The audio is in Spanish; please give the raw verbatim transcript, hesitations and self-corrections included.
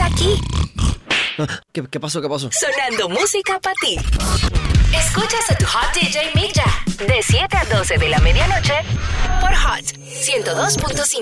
está aquí. ¿Qué, qué pasó? ¿Qué pasó? Sonando música para ti. Escuchas a tu Hot D J Mick Ya, de siete a doce de la medianoche, por Hot ciento dos punto cinco.